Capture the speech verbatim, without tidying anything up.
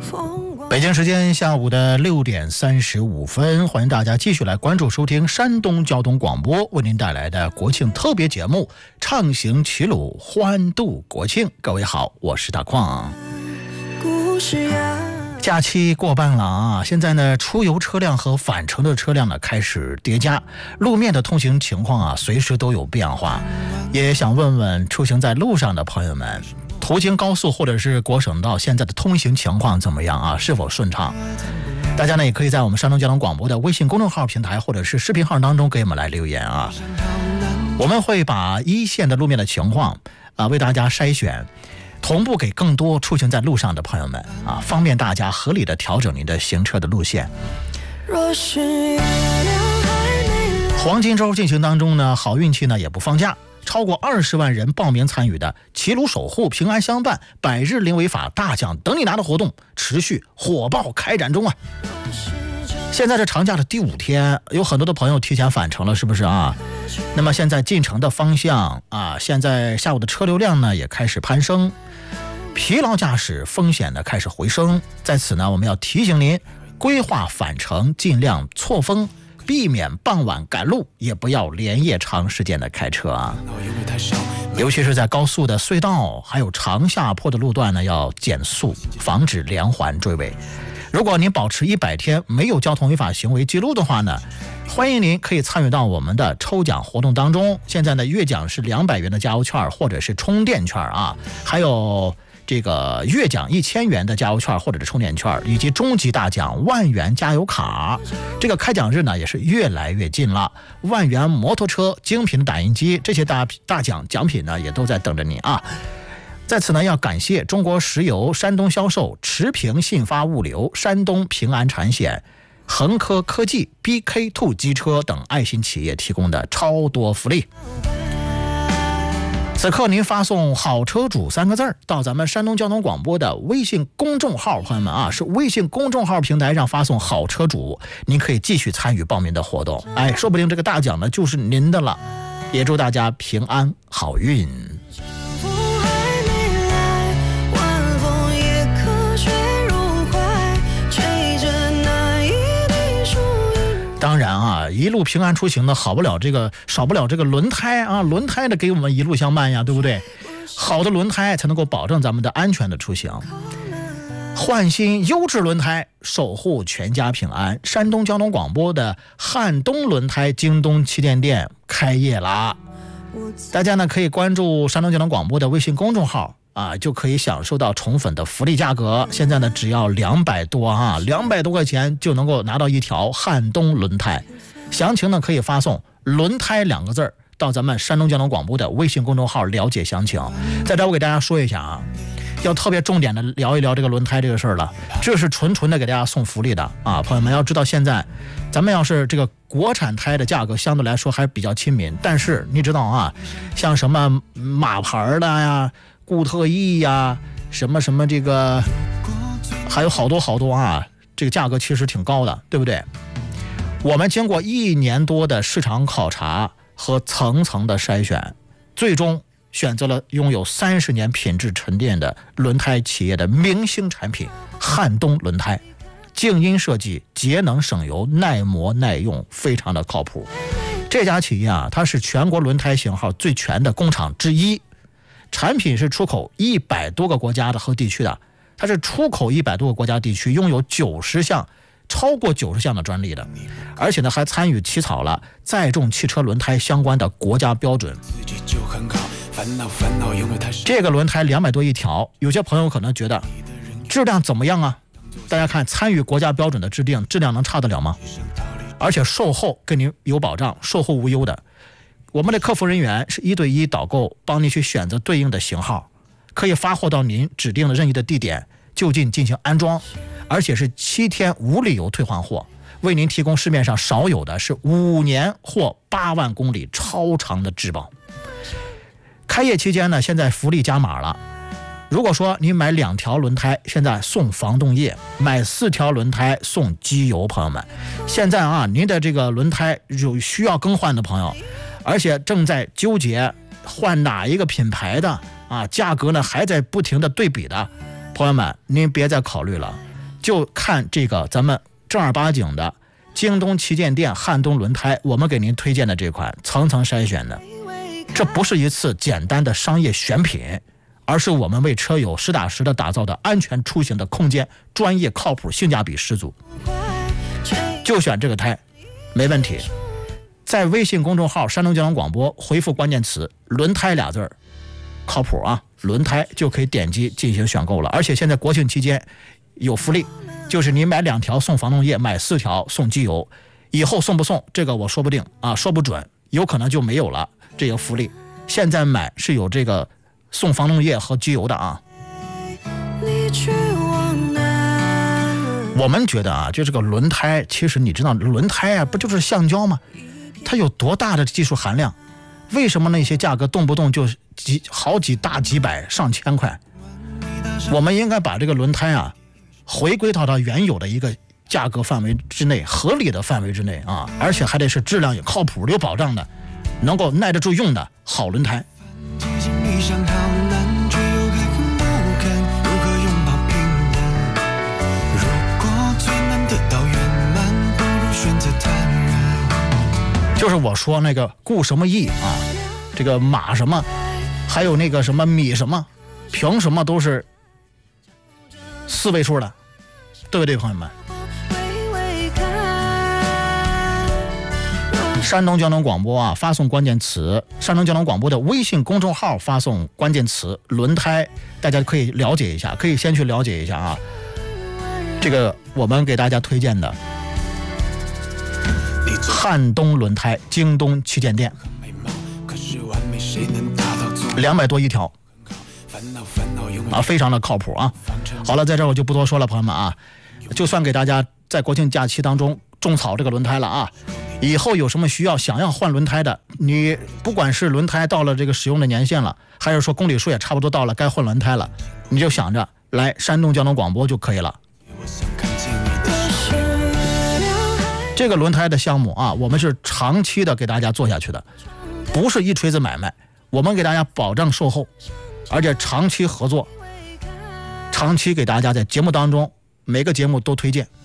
北京时间下午的六点三十五分，欢迎大家继续来关注收听山东交通广播为您带来的国庆特别节目《畅行齐鲁，欢度国庆》。各位好，我是大矿。假期过半了啊，现在呢，出游车辆和返程的车辆呢开始叠加，路面的通行情况啊，随时都有变化。也想问问出行在路上的朋友们，途经高速或者是国省道，现在的通行情况怎么样啊？是否顺畅？大家呢也可以在我们山东交通广播的微信公众号平台或者是视频号当中给我们来留言啊。我们会把一线的路面的情况啊为大家筛选，同步给更多出行在路上的朋友们啊，方便大家合理的调整您的行车的路线。黄金周进行当中呢，好运气呢也不放假。超过二十万人报名参与的齐鲁守护平安相伴百日零违法大奖等你拿的活动持续火爆开展中啊！现在这长假的第五天，有很多的朋友提前返程了，是不是啊？那么现在进城的方向啊，现在下午的车流量呢也开始攀升，疲劳驾驶风险呢开始回升。在此呢，我们要提醒您，规划返程尽量错峰，避免傍晚赶路，也不要连夜长时间的开车啊。尤其是在高速的隧道还有长下坡的路段呢，要减速，防止连环追尾。如果您保持一百天没有交通违法行为记录的话呢，欢迎您可以参与到我们的抽奖活动当中。现在呢，月奖是两百元的加油券或者是充电券啊，还有这个月奖一千元的加油券或者是充电券，以及终极大奖万元加油卡。这个开奖日呢也是越来越近了，万元摩托车、精品的打印机，这些大大奖奖品呢也都在等着你啊。在此呢，要感谢中国石油、山东销售、持平信发物流、山东平安产险、恒科科技、B K 二 机车等爱心企业提供的超多福利。此刻您发送好车主三个字到咱们山东交通广播的微信公众号，朋友们啊，是微信公众号平台上发送好车主，您可以继续参与报名的活动。哎，说不定这个大奖呢就是您的了。也祝大家平安好运。当然啊，一路平安出行的好不了这个少不了这个轮胎啊，轮胎的给我们一路相伴呀，对不对？好的轮胎才能够保证咱们的安全的出行。换新优质轮胎，守护全家平安。山东交通广播的汉东轮胎京东旗舰店开业啦！大家呢可以关注山东交通广播的微信公众号啊，就可以享受到宠粉的福利价格。现在呢，只要两百多啊，两百多块钱就能够拿到一条汉东轮胎。详情呢，可以发送“轮胎”两个字到咱们山东交通广播的微信公众号了解详情。在这我给大家说一下啊，要特别重点的聊一聊这个轮胎这个事儿了。这是纯纯的给大家送福利的啊，朋友们要知道，现在咱们要是这个国产胎的价格相对来说还比较亲民，但是你知道啊，像什么马牌的呀、固特异呀，什么什么这个还有好多好多啊，这个价格其实挺高的，对不对？我们经过一年多的市场考察和层层的筛选，最终选择了拥有三十年品质沉淀的轮胎企业的明星产品汉东轮胎，静音设计，节能省油，耐磨耐用，非常的靠谱。这家企业啊，它是全国轮胎型号最全的工厂之一，产品是出口一百多个国家的和地区的，它是出口一百多个国家地区，拥有九十项超过九十项的专利的，而且呢还参与起草了载重汽车轮胎相关的国家标准。这个轮胎两百多一条，有些朋友可能觉得质量怎么样啊？大家看，参与国家标准的制定，质量能差得了吗？而且售后跟您有保障，售后无忧的。我们的客服人员是一对一导购，帮您去选择对应的型号，可以发货到您指定的任意的地点，就近进行安装，而且是七天无理由退换货，为您提供市面上少有的是五年或八万公里超长的质保。开业期间呢，现在福利加码了。如果说你买两条轮胎，现在送防冻液；买四条轮胎送机油。朋友们，现在啊，您的这个轮胎有需要更换的朋友，而且正在纠结换哪一个品牌的啊，价格呢还在不停的对比的朋友们，您别再考虑了。 就看这个咱们正儿八经的京东旗舰店汉东轮胎，我们给您推荐的这款层层筛选的，这不是一次简单的商业选品，而是我们为车友实打实的打造的安全出行的空间，专业靠谱，性价比十足，就选这个胎没问题。在微信公众号山东交通广播回复关键词轮胎俩字儿，靠谱啊，轮胎就可以点击进行选购了。而且现在国庆期间有福利，就是你买两条送防冻液，买四条送机油，以后送不送这个我说不定啊，说不准，有可能就没有了这个福利。现在买是有这个送防冻液和机油的啊。我们觉得啊，就这个轮胎，其实你知道轮胎啊不就是橡胶吗？它有多大的技术含量？为什么那些价格动不动就几好几大几百上千块？我们应该把这个轮胎啊回归到它原有的一个价格范围之内，合理的范围之内啊，而且还得是质量也靠谱、有保障的，能够耐得住用的好轮胎。就是我说那个顾什么意啊，这个马什么，还有那个什么米什么，凭什么都是四位数的，对不对，朋友们？山东交通广播啊，发送关键词山东交通广播的微信公众号，发送关键词轮胎，大家可以了解一下，可以先去了解一下啊。这个我们给大家推荐的汉东轮胎京东旗舰店，两百多一条啊，非常的靠谱啊。好了，在这儿我就不多说了，朋友们啊，就算给大家在国庆假期当中种草这个轮胎了啊。以后有什么需要想要换轮胎的，你不管是轮胎到了这个使用的年限了，还是说公里数也差不多到了该换轮胎了，你就想着来山东交通广播就可以了。这个轮胎的项目啊，我们是长期的给大家做下去的，不是一锤子买卖，我们给大家保障售后，而且长期合作，长期给大家在节目当中每个节目都推荐。